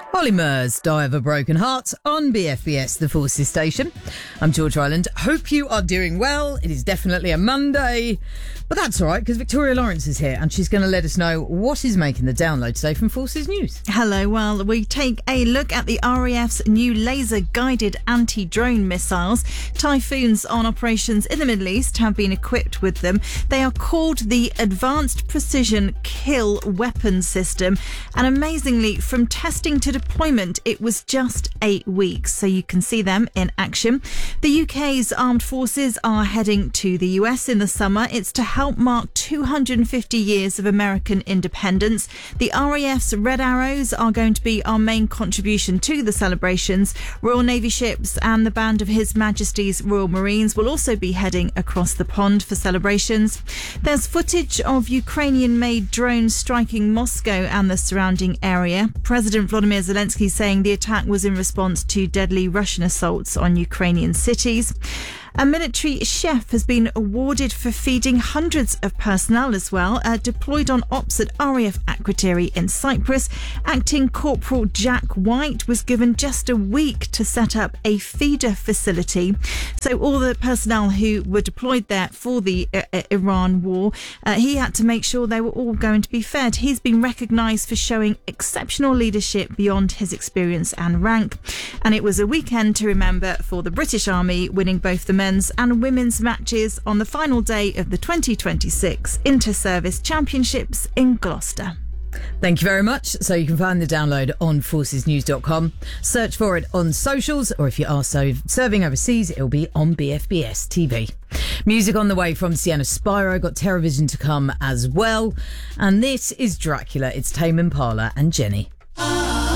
Ollie Murs, Die of a Broken Heart on BFBS, the Forces station. I'm George Ryland. Hope you are doing well. It is definitely a Monday, but that's all right because Victoria Lawrence is here and she's going to let us know what is making the download today from Forces News. Hello. Well, we take a look at the RAF's new laser-guided anti-drone missiles. Typhoons on operations in the Middle East have been equipped with them. They are called the Advanced Precision Kill Weapon System, and amazingly, from testing to deployment, it was just 8 weeks, so you can see them in action. The UK's armed forces are heading to the US in the summer. It's to help mark 250 years of American independence. The RAF's Red Arrows are going to be our main contribution to the celebrations. Royal Navy ships and the band of His Majesty's Royal Marines will also be heading across the pond for celebrations. There's footage of Ukrainian-made drones striking Moscow and the surrounding area. President Volodymyr Zelensky saying the attack was in response to deadly Russian assaults on Ukrainian cities. A military chef has been awarded for feeding hundreds of personnel as well, deployed on ops at RAF Akrotiri in Cyprus. Acting Corporal Jack White was given just a week to set up a feeder facility. So all the personnel who were deployed there for the Iran war, he had to make sure they were all going to be fed. He's been recognised for showing exceptional leadership beyond his experience and rank. And it was a weekend to remember for the British Army, winning both the men's and women's matches on the final day of the 2026 Inter-Service Championships in Gloucester. Thank you very much. So you can find the download on forcesnews.com. Search for it on socials, or if you are serving overseas, it'll be on BFBS TV. Music on the way from Sienna Spyro, got TerraVision to come as well. And this is Dracula. It's Tame Impala and Jenny.